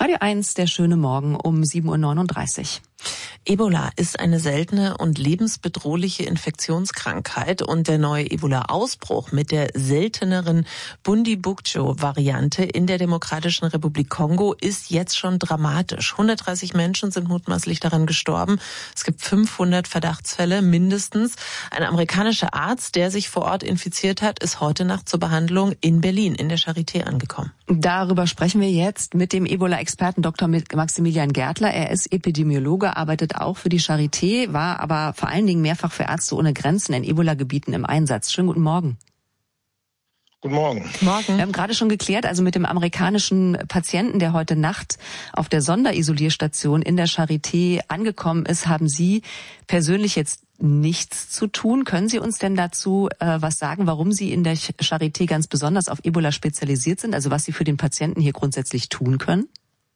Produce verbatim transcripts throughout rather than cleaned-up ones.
Radio eins, der schöne Morgen um sieben Uhr neununddreißig. Ebola ist eine seltene und lebensbedrohliche Infektionskrankheit und der neue Ebola-Ausbruch mit der selteneren Bundibugyo-Variante in der Demokratischen Republik Kongo ist jetzt schon dramatisch. hundertdreißig Menschen sind mutmaßlich daran gestorben. Es gibt fünfhundert Verdachtsfälle mindestens. Ein amerikanischer Arzt, der sich vor Ort infiziert hat, ist heute Nacht zur Behandlung in Berlin in der Charité angekommen. Darüber sprechen wir jetzt mit dem Ebola-Experten Doktor Maximilian Gärtler. Er ist Epidemiologe, arbeitet auch für die Charité, war aber vor allen Dingen mehrfach für Ärzte ohne Grenzen in Ebola-Gebieten im Einsatz. Schönen guten Morgen. Guten Morgen. Morgen. Wir haben gerade schon geklärt, also mit dem amerikanischen Patienten, der heute Nacht auf der Sonderisolierstation in der Charité angekommen ist, haben Sie persönlich jetzt nichts zu tun. Können Sie uns denn dazu äh, was sagen, warum Sie in der Charité ganz besonders auf Ebola spezialisiert sind, also was Sie für den Patienten hier grundsätzlich tun können?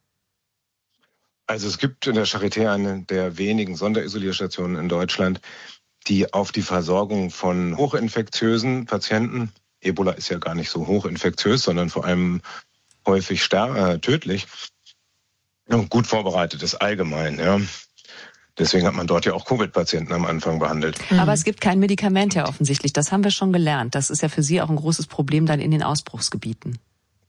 Also es gibt in der Charité eine der wenigen Sonderisolierstationen in Deutschland, die auf die Versorgung von hochinfektiösen Patienten, Ebola ist ja gar nicht so hochinfektiös, sondern vor allem häufig ster- äh, tödlich, gut vorbereitet ist allgemein. Ja. Deswegen hat man dort ja auch Covid-Patienten am Anfang behandelt. Aber es gibt kein Medikament ja offensichtlich, das haben wir schon gelernt. Das ist ja für Sie auch ein großes Problem dann in den Ausbruchsgebieten.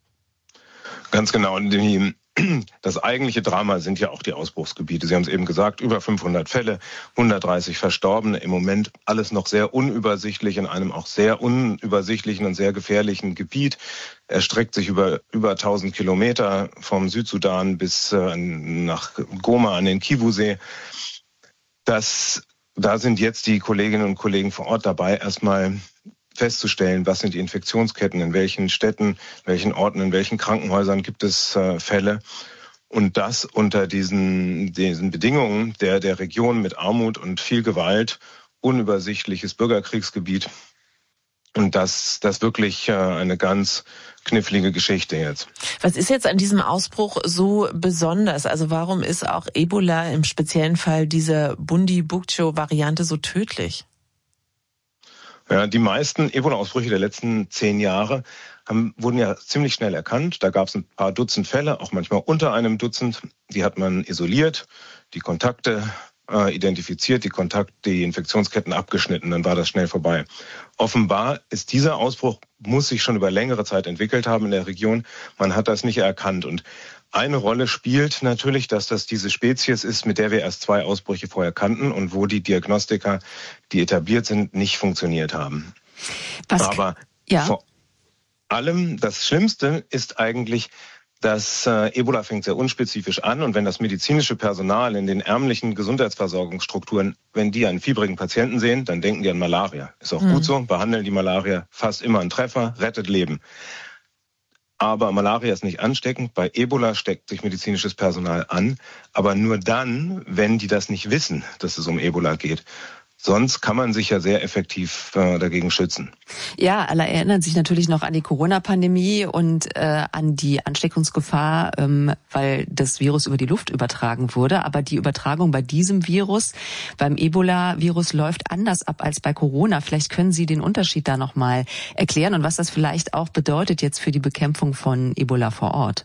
Ganz genau. Und die Das eigentliche Drama sind ja auch die Ausbruchsgebiete. Sie haben es eben gesagt, über fünfhundert Fälle, hundertdreißig Verstorbene. Im Moment alles noch sehr unübersichtlich in einem auch sehr unübersichtlichen und sehr gefährlichen Gebiet. Er erstreckt sich über über tausend Kilometer vom Südsudan bis äh, nach Goma an den Kivu-See. Das, da sind jetzt die Kolleginnen und Kollegen vor Ort dabei, erstmal festzustellen, was sind die Infektionsketten, in welchen Städten, in welchen Orten, in welchen Krankenhäusern gibt es äh, Fälle. Und das unter diesen, diesen Bedingungen der, der Region mit Armut und viel Gewalt, unübersichtliches Bürgerkriegsgebiet. Und das, das wirklich äh, eine ganz knifflige Geschichte jetzt. Was ist jetzt an diesem Ausbruch so besonders? Also warum ist auch Ebola im speziellen Fall dieser Bundibugyo-Variante so tödlich? Ja, die meisten Ebola-Ausbrüche der letzten zehn Jahre haben, wurden ja ziemlich schnell erkannt. Da gab es ein paar Dutzend Fälle, auch manchmal unter einem Dutzend. Die hat man isoliert, die Kontakte äh, identifiziert, die Kontakt, die Infektionsketten abgeschnitten. Dann war das schnell vorbei. Offenbar ist dieser Ausbruch, muss sich schon über längere Zeit entwickelt haben in der Region. Man hat das nicht erkannt. Und eine Rolle spielt natürlich, dass das diese Spezies ist, mit der wir erst zwei Ausbrüche vorher kannten und wo die Diagnostika, die etabliert sind, nicht funktioniert haben. Was? Aber ja. vor allem das Schlimmste ist eigentlich, dass äh, Ebola fängt sehr unspezifisch an und wenn das medizinische Personal in den ärmlichen Gesundheitsversorgungsstrukturen, wenn die einen fiebrigen Patienten sehen, dann denken die an Malaria. Ist auch mhm. gut so, behandeln die Malaria, fast immer ein Treffer, rettet Leben. Aber Malaria ist nicht ansteckend. Bei Ebola steckt sich medizinisches Personal an. Aber nur dann, wenn die das nicht wissen, dass es um Ebola geht. Sonst kann man sich ja sehr effektiv äh, dagegen schützen. Ja, alle erinnern sich natürlich noch an die Corona-Pandemie und äh, an die Ansteckungsgefahr, ähm, weil das Virus über die Luft übertragen wurde. Aber die Übertragung bei diesem Virus, beim Ebola-Virus, läuft anders ab als bei Corona. Vielleicht können Sie den Unterschied da nochmal erklären und was das vielleicht auch bedeutet jetzt für die Bekämpfung von Ebola vor Ort.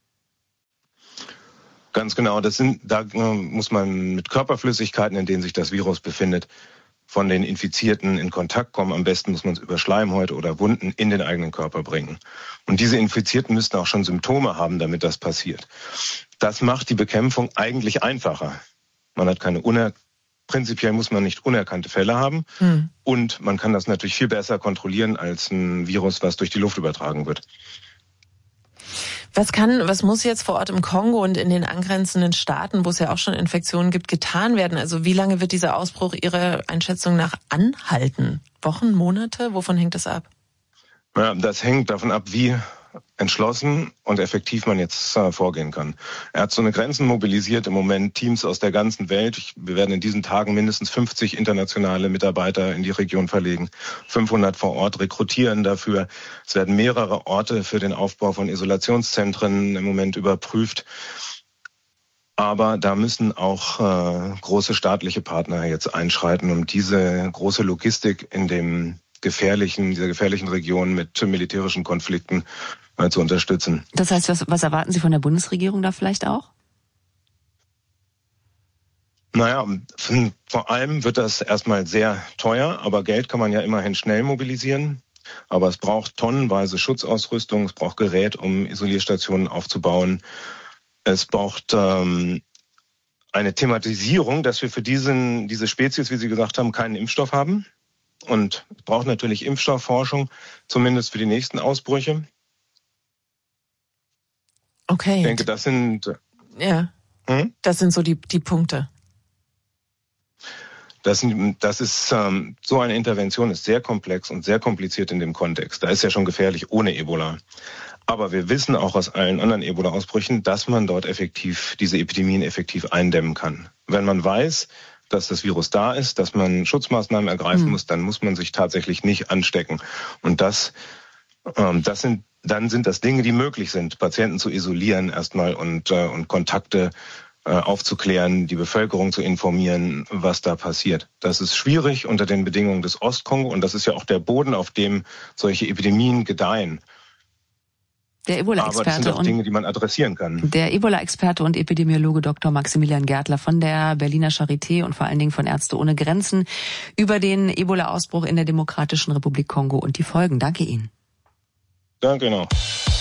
Ganz genau, das sind, da äh, muss man mit Körperflüssigkeiten, in denen sich das Virus befindet, von den Infizierten in Kontakt kommen. Am besten muss man es über Schleimhäute oder Wunden in den eigenen Körper bringen. Und diese Infizierten müssten auch schon Symptome haben, damit das passiert. Das macht die Bekämpfung eigentlich einfacher. Man hat keine uner Prinzipiell muss man nicht unerkannte Fälle haben. Hm. Und man kann das natürlich viel besser kontrollieren als ein Virus, was durch die Luft übertragen wird. Was kann, was muss jetzt vor Ort im Kongo und in den angrenzenden Staaten, wo es ja auch schon Infektionen gibt, getan werden? Also wie lange wird dieser Ausbruch Ihrer Einschätzung nach anhalten? Wochen, Monate? Wovon hängt das ab? Ja, das hängt davon ab, wie entschlossen und effektiv man jetzt äh, vorgehen kann. Ärzte ohne Grenzen mobilisiert im Moment Teams aus der ganzen Welt. Ich, wir werden in diesen Tagen mindestens fünfzig internationale Mitarbeiter in die Region verlegen, fünfhundert vor Ort rekrutieren dafür. Es werden mehrere Orte für den Aufbau von Isolationszentren im Moment überprüft. Aber da müssen auch äh, große staatliche Partner jetzt einschreiten, um diese große Logistik in dem gefährlichen, dieser gefährlichen Region mit militärischen Konflikten äh, zu unterstützen. Das heißt, was, was erwarten Sie von der Bundesregierung da vielleicht auch? Naja, vor allem wird das erstmal sehr teuer, aber Geld kann man ja immerhin schnell mobilisieren. Aber es braucht tonnenweise Schutzausrüstung, es braucht Gerät, um Isolierstationen aufzubauen. Es braucht ähm, eine Thematisierung, dass wir für diesen, diese Spezies, wie Sie gesagt haben, keinen Impfstoff haben. Und es braucht natürlich Impfstoffforschung, zumindest für die nächsten Ausbrüche. Okay. Ich denke, das sind... Ja, hm? das sind so die, die Punkte. Das, das ist ähm, so eine Intervention ist sehr komplex und sehr kompliziert in dem Kontext. Da ist ja schon gefährlich ohne Ebola. Aber wir wissen auch aus allen anderen Ebola-Ausbrüchen, dass man dort effektiv diese Epidemien effektiv eindämmen kann. Wenn man weiß, dass das Virus da ist, dass man Schutzmaßnahmen ergreifen mhm. muss, dann muss man sich tatsächlich nicht anstecken. Und das, ähm, das sind dann sind das Dinge, die möglich sind, Patienten zu isolieren erstmal und äh, und Kontakte aufzuklären, die Bevölkerung zu informieren, was da passiert. Das ist schwierig unter den Bedingungen des Ostkongo und das ist ja auch der Boden, auf dem solche Epidemien gedeihen. Der Ebola-Experte Aber das sind auch Dinge, die man adressieren kann. Der Ebola-Experte und Epidemiologe Doktor Maximilian Gärtler von der Berliner Charité und vor allen Dingen von Ärzte ohne Grenzen über den Ebola-Ausbruch in der Demokratischen Republik Kongo und die Folgen. Danke Ihnen. Danke, genau.